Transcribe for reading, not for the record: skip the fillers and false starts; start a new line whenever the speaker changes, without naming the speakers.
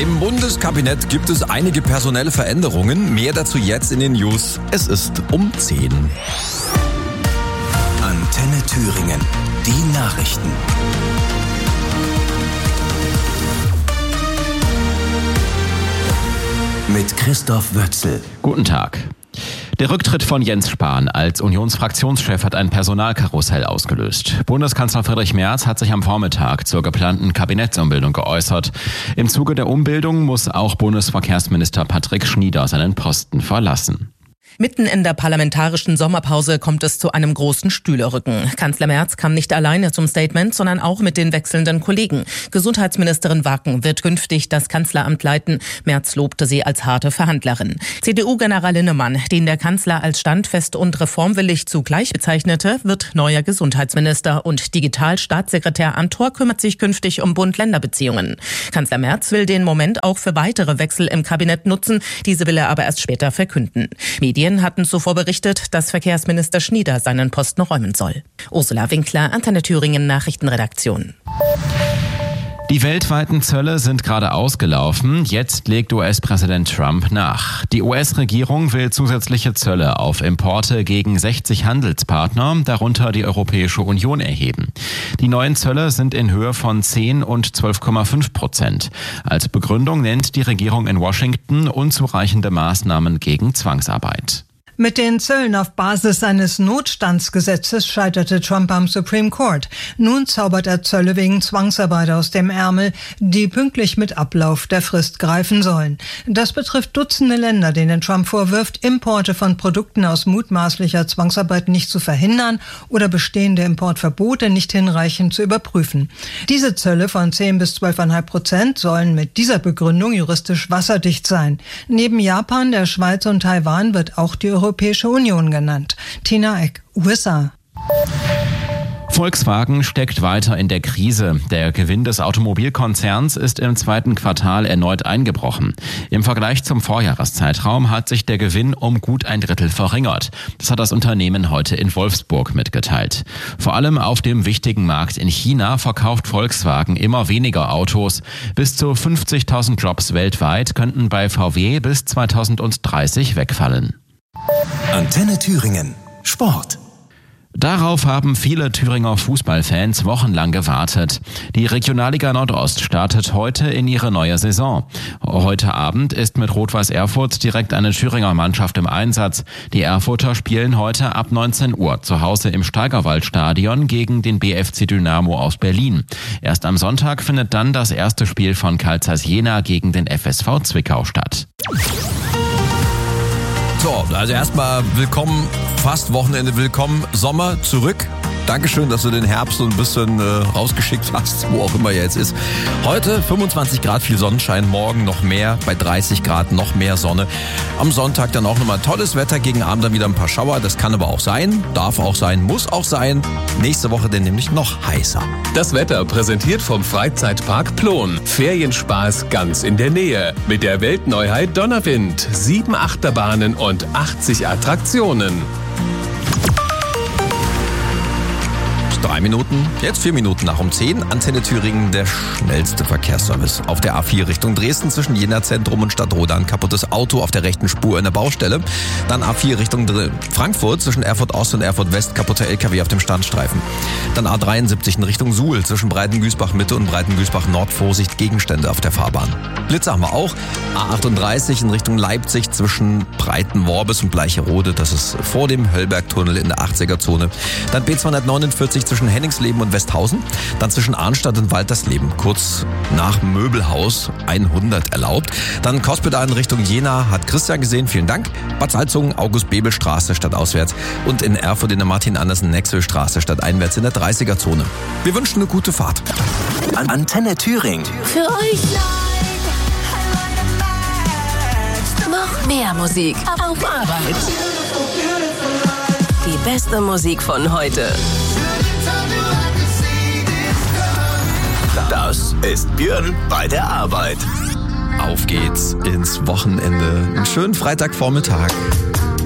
Im Bundeskabinett gibt es einige personelle Veränderungen. Mehr dazu jetzt in den News. Es ist um 10.
Antenne Thüringen. Die Nachrichten. Mit Christoph Wötzel.
Guten Tag. Der Rücktritt von Jens Spahn als Unionsfraktionschef hat ein Personalkarussell ausgelöst. Bundeskanzler Friedrich Merz hat sich am Vormittag zur geplanten Kabinettsumbildung geäußert. Im Zuge der Umbildung muss auch Bundesverkehrsminister Patrick Schnieder seinen Posten verlassen.
Mitten in der parlamentarischen Sommerpause kommt es zu einem großen Stühlerücken. Kanzler Merz kam nicht alleine zum Statement, sondern auch mit den wechselnden Kollegen. Gesundheitsministerin Wacken wird künftig das Kanzleramt leiten. Merz lobte sie als harte Verhandlerin. CDU-General Linnemann, den der Kanzler als standfest und reformwillig zugleich bezeichnete, wird neuer Gesundheitsminister. Und Digitalstaatssekretär Amthor kümmert sich künftig um Bund-Länder-Beziehungen. Kanzler Merz will den Moment auch für weitere Wechsel im Kabinett nutzen. Diese will er aber erst später verkünden. Medien hatten zuvor berichtet, dass Verkehrsminister Schnieder seinen Posten räumen soll. Ursula Winkler, Antenne Thüringen Nachrichtenredaktion.
Die weltweiten Zölle sind gerade ausgelaufen. Jetzt legt US-Präsident Trump nach. Die US-Regierung will zusätzliche Zölle auf Importe gegen 60 Handelspartner, darunter die Europäische Union, erheben. Die neuen Zölle sind in Höhe von 10 und 12,5%. Als Begründung nennt die Regierung in Washington unzureichende Maßnahmen gegen Zwangsarbeit.
Mit den Zöllen auf Basis eines Notstandsgesetzes scheiterte Trump am Supreme Court. Nun zaubert er Zölle wegen Zwangsarbeit aus dem Ärmel, die pünktlich mit Ablauf der Frist greifen sollen. Das betrifft Dutzende Länder, denen Trump vorwirft, Importe von Produkten aus mutmaßlicher Zwangsarbeit nicht zu verhindern oder bestehende Importverbote nicht hinreichend zu überprüfen. Diese Zölle von 10 bis 12,5% sollen mit dieser Begründung juristisch wasserdicht sein. Neben Japan, der Schweiz und Taiwan wird auch die Europäische Union genannt. Tina Eck, USA.
Volkswagen steckt weiter in der Krise. Der Gewinn des Automobilkonzerns ist im zweiten Quartal erneut eingebrochen. Im Vergleich zum Vorjahreszeitraum hat sich der Gewinn um gut ein Drittel verringert. Das hat das Unternehmen heute in Wolfsburg mitgeteilt. Vor allem auf dem wichtigen Markt in China verkauft Volkswagen immer weniger Autos. Bis zu 50.000 Jobs weltweit könnten bei VW bis 2030 wegfallen.
Antenne Thüringen. Sport.
Darauf haben viele Thüringer Fußballfans wochenlang gewartet. Die Regionalliga Nordost startet heute in ihre neue Saison. Heute Abend ist mit Rot-Weiß Erfurt direkt eine Thüringer Mannschaft im Einsatz. Die Erfurter spielen heute ab 19 Uhr zu Hause im Steigerwaldstadion gegen den BFC Dynamo aus Berlin. Erst am Sonntag findet dann das erste Spiel von Carl Zeiss Jena gegen den FSV Zwickau statt.
So, also erstmal willkommen, fast Wochenende willkommen, Sommer zurück. Dankeschön, dass du den Herbst so ein bisschen rausgeschickt hast, wo auch immer er jetzt ist. Heute 25 Grad, viel Sonnenschein, morgen noch mehr, bei 30 Grad noch mehr Sonne. Am Sonntag dann auch nochmal tolles Wetter, gegen Abend dann wieder ein paar Schauer. Das kann aber auch sein, darf auch sein, muss auch sein. Nächste Woche dann nämlich noch heißer.
Das Wetter präsentiert vom Freizeitpark Plon. Ferienspaß ganz in der Nähe. Mit der Weltneuheit Donnerwind. 7 Achterbahnen und 80 Attraktionen.
3 Minuten, jetzt 4 Minuten nach um 10. Antenne Thüringen, der schnellste Verkehrsservice. Auf der A4 Richtung Dresden zwischen Jena Zentrum und Stadtroda ein kaputtes Auto auf der rechten Spur in der Baustelle. Dann A4 Richtung Frankfurt zwischen Erfurt Ost und Erfurt West, kaputter LKW auf dem Standstreifen. Dann A73 in Richtung Suhl zwischen Breitengüßbach Mitte und Breitengüßbach Nord, Vorsicht, Gegenstände auf der Fahrbahn. Blitze haben wir auch. A38 in Richtung Leipzig zwischen Breitenworbis und Bleicherode, das ist vor dem Höllbergtunnel in der 80er-Zone. Dann B249 zwischen Henningsleben und Westhausen, dann zwischen Arnstadt und Waltersleben, kurz nach Möbelhaus 100 erlaubt. Dann Cospedal in Richtung Jena, hat Christian gesehen, vielen Dank. Bad Salzungen, August-Bebel-Straße stadtauswärts und in Erfurt in der Martin-Andersen-Nexel-Straße stadteinwärts in der 30er-Zone. Wir wünschen eine gute Fahrt.
Antenne Thüringen.
Für euch noch mehr Musik auf Arbeit. Die beste Musik von heute.
Das ist Björn bei der Arbeit.
Auf geht's ins Wochenende. Einen schönen Freitagvormittag.